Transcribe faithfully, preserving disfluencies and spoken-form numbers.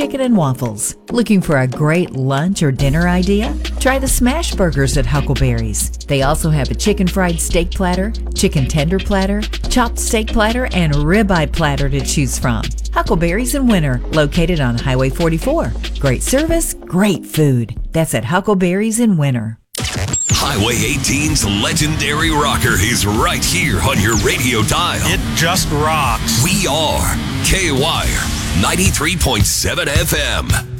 chicken and waffles. Looking for a great lunch or dinner idea? Try the smash burgers at Huckleberry's. They also have a chicken fried steak platter, chicken tender platter, chopped steak platter, and ribeye platter to choose from. Huckleberry's in Winter, located on Highway forty-four. Great service, great food. That's at Huckleberry's in Winter. Highway eighteen's legendary rocker is right here on your radio dial. It just rocks. We are K-Wire ninety-three point seven F M.